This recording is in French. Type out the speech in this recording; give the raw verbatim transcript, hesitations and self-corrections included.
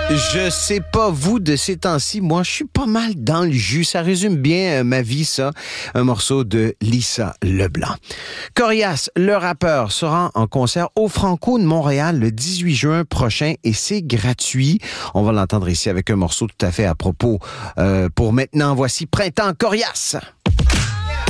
Je sais pas, vous, de ces temps-ci, moi, je suis pas mal dans le jus. Ça résume bien euh, ma vie, ça. Un morceau de Lisa Leblanc. Corias, le rappeur, sera en concert au Franco de Montréal le dix-huit juin prochain et c'est gratuit. On va l'entendre ici avec un morceau tout à fait à propos. Euh, pour maintenant, voici Printemps Corias.